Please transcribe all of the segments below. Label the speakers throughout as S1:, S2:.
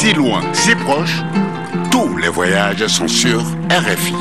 S1: Si loin, si proche, tous les voyages sont sur RFI.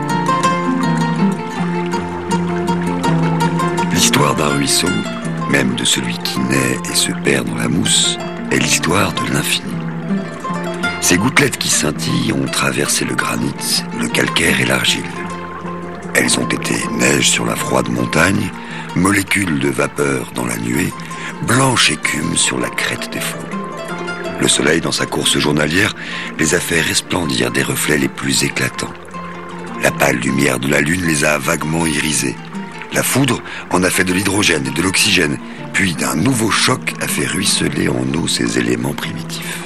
S2: L'histoire d'un ruisseau, même de celui qui naît et se perd dans la mousse, est l'histoire de l'infini. Ces gouttelettes qui scintillent ont traversé le granit, le calcaire et l'argile. Elles ont été neige sur la froide montagne, molécules de vapeur dans la nuée, blanche écume sur la crête des flots. Le soleil, dans sa course journalière, les a fait resplendir des reflets les plus éclatants. La pâle lumière de la lune les a vaguement irisés. La foudre en a fait de l'hydrogène et de l'oxygène, puis d'un nouveau choc a fait ruisseler en eau ces éléments primitifs.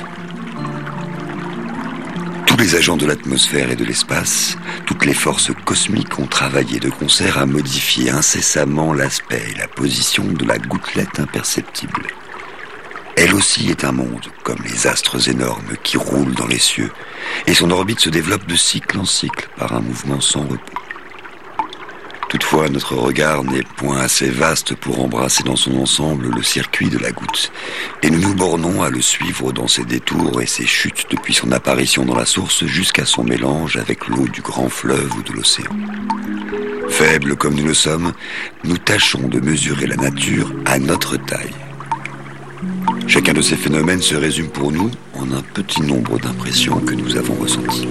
S2: Tous les agents de l'atmosphère et de l'espace, toutes les forces cosmiques ont travaillé de concert à modifier incessamment l'aspect et la position de la gouttelette imperceptible. Elle aussi est un monde, comme les astres énormes qui roulent dans les cieux, et son orbite se développe de cycle en cycle par un mouvement sans repos. Toutefois, notre regard n'est point assez vaste pour embrasser dans son ensemble le circuit de la goutte, et nous nous bornons à le suivre dans ses détours et ses chutes depuis son apparition dans la source jusqu'à son mélange avec l'eau du grand fleuve ou de l'océan. Faibles comme nous le sommes, nous tâchons de mesurer la nature à notre taille. Chacun de ces phénomènes se résume pour nous en un petit nombre d'impressions que nous avons ressenties.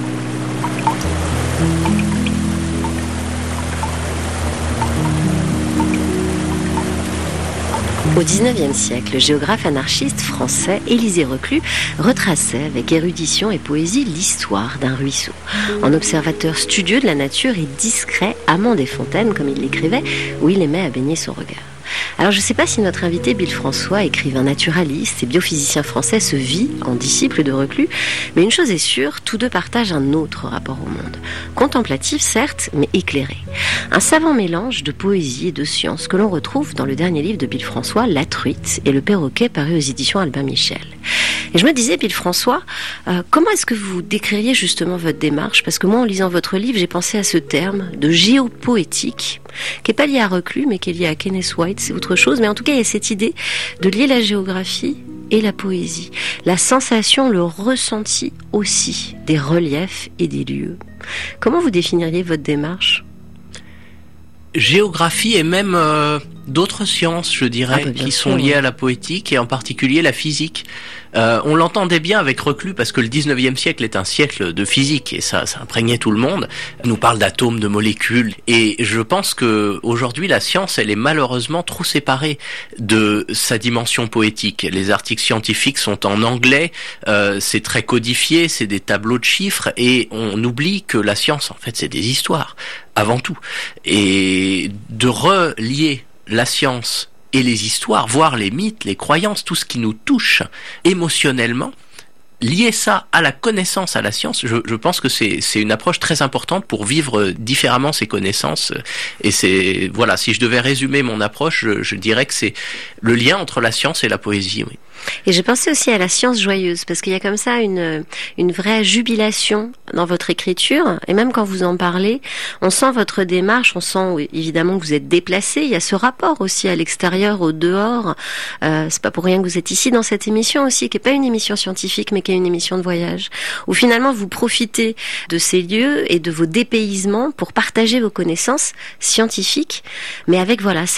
S3: Au XIXe siècle, le géographe anarchiste français Élisée Reclus retraçait avec érudition et poésie l'histoire d'un ruisseau. En observateur studieux de la nature et discret amant des fontaines, comme il l'écrivait, où il aimait à baigner son regard. Alors je ne sais pas si notre invité Bill François, écrivain naturaliste et biophysicien français, se vit en disciple de Reclus, mais une chose est sûre, tous deux partagent un autre rapport au monde. Contemplatif certes, mais éclairé. Un savant mélange de poésie et de science que l'on retrouve dans le dernier livre de Bill François, La Truite et le Perroquet, paru aux éditions Albin Michel. Et je me disais, Bill François, comment est-ce que vous décririez justement votre démarche ? Parce que moi, en lisant votre livre, j'ai pensé à ce terme de géopoétique, qui n'est pas lié à Reclus, mais qui est lié à Kenneth White, c'est autre chose. Mais en tout cas, il y a cette idée de lier la géographie et la poésie. La sensation, le ressenti aussi des reliefs et des lieux. Comment vous définiriez votre démarche ?
S4: Géographie et même d'autres sciences, je dirais, qui sont liées à la poétique et en particulier la physique. On l'entendait bien avec Reclus parce que le 19e siècle est un siècle de physique et ça imprégnait tout le monde. On nous parle d'atomes, de molécules et je pense que aujourd'hui la science, elle est malheureusement trop séparée de sa dimension poétique. Les articles scientifiques sont en anglais, c'est très codifié, c'est des tableaux de chiffres et on oublie que la science, en fait, c'est des histoires avant tout. Et de relier la science et les histoires, voire les mythes, les croyances, tout ce qui nous touche émotionnellement, lier ça à la connaissance, à la science, je pense que c'est une approche très importante pour vivre différemment ces connaissances. Et c'est, voilà, si je devais résumer mon approche, je dirais que c'est le lien entre la science et la poésie, oui.
S3: Et j'ai pensé aussi à la science joyeuse, parce qu'il y a comme ça une vraie jubilation dans votre écriture, et même quand vous en parlez, on sent votre démarche, on sent évidemment que vous êtes déplacé, il y a ce rapport aussi à l'extérieur, au dehors, c'est pas pour rien que vous êtes ici dans cette émission aussi, qui est pas une émission scientifique, mais qui est une émission de voyage, où finalement vous profitez de ces lieux et de vos dépaysements pour partager vos connaissances scientifiques, mais avec voilà